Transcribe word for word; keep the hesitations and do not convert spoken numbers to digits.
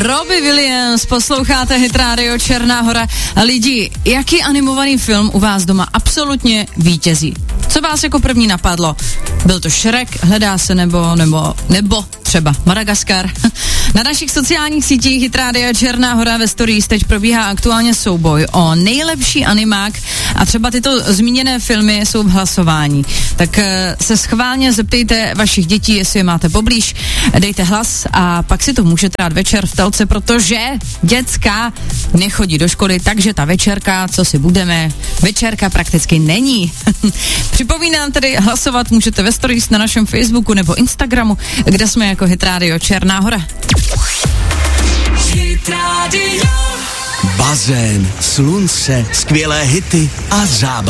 Robbie Williams, posloucháte Hit Radio Černá Hora. Lidi, jaký animovaný film u vás doma absolutně vítězí? Co vás jako první napadlo? Byl to Shrek, Hledá se nebo, nebo, nebo třeba Madagaskar? Na našich sociálních sítích Hit Radio Černá Hora ve stories teď probíhá aktuálně souboj o nejlepší animák a třeba tyto zmíněné filmy jsou v hlasování. Tak se schválně zeptejte vašich dětí, jestli je máte poblíž, dejte hlas a pak si to můžete dát večer v telce, protože děcka nechodí do školy, takže ta večerka, co si budeme, večerka prakticky není. Připomínám tedy, hlasovat můžete ve stories na našem Facebooku nebo Instagramu, kde jsme jako Hit Radio Černá Hora. Hit Radio. Bazén, slunce, skvělé hity a zábava.